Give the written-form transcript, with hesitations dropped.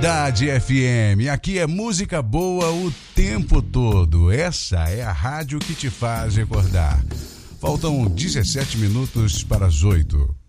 Cidade FM, aqui é música boa o tempo todo. Essa é a rádio que te faz recordar. Faltam 17 minutos para as 8.